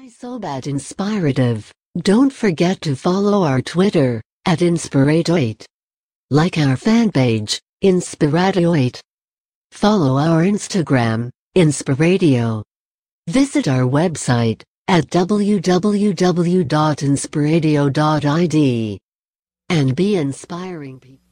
Why so bad inspirative? Don't forget to follow our Twitter, @Inspirato8. Like our fan page, Inspirato8. Follow our Instagram, Inspiratio. Visit our website, at www.inspiratio.id. And be inspiring people.